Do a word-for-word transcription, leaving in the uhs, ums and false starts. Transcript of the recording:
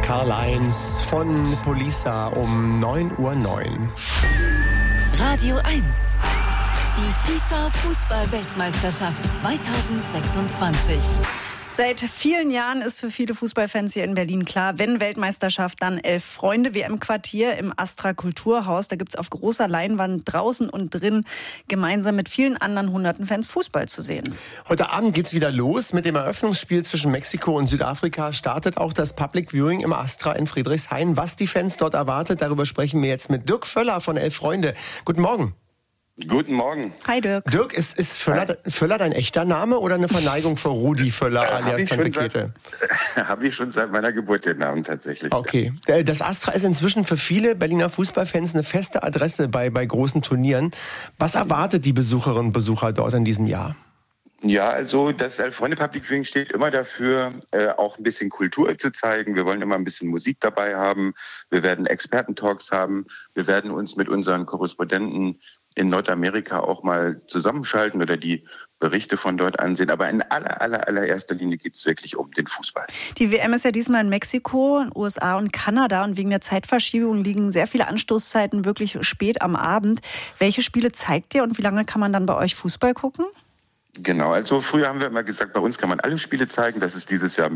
Karl-Heinz von Polisa um neun Uhr neun. Radio eins. Die FIFA-Fußball-Weltmeisterschaft zweitausendsechsundzwanzig. Seit vielen Jahren ist für viele Fußballfans hier in Berlin klar, wenn Weltmeisterschaft, dann Elf Freunde. W M-Quartier im Astra Kulturhaus. Da gibt es auf großer Leinwand draußen und drin gemeinsam mit vielen anderen hunderten Fans Fußball zu sehen. Heute Abend geht's wieder los. Mit dem Eröffnungsspiel zwischen Mexiko und Südafrika startet auch das Public Viewing im Astra in Friedrichshain. Was die Fans dort erwartet, darüber sprechen wir jetzt mit Dirk Völler von Elf Freunde. Guten Morgen. Guten Morgen. Hi Dirk. Dirk, ist, ist Völler, Völler dein echter Name oder eine Verneigung für Rudi Völler Ja, alias Tante Käthe? Habe ich schon seit meiner Geburt den Namen tatsächlich. Okay. Das Astra ist inzwischen für viele Berliner Fußballfans eine feste Adresse bei, bei großen Turnieren. Was erwartet die Besucherinnen und Besucher dort in diesem Jahr? Ja, also das Elf Freunde Public Viewing steht immer dafür, äh, auch ein bisschen Kultur zu zeigen. Wir wollen immer ein bisschen Musik dabei haben. Wir werden Experten-Talks haben. Wir werden uns mit unseren Korrespondenten in Nordamerika auch mal zusammenschalten oder die Berichte von dort ansehen. Aber in aller, aller, allererster Linie geht es wirklich um den Fußball. Die W M ist ja diesmal in Mexiko, in den U S A und Kanada. Und wegen der Zeitverschiebung liegen sehr viele Anstoßzeiten wirklich spät am Abend. Welche Spiele zeigt ihr und wie lange kann man dann bei euch Fußball gucken? Genau, also früher haben wir immer gesagt, bei uns kann man alle Spiele zeigen. Das ist dieses Jahr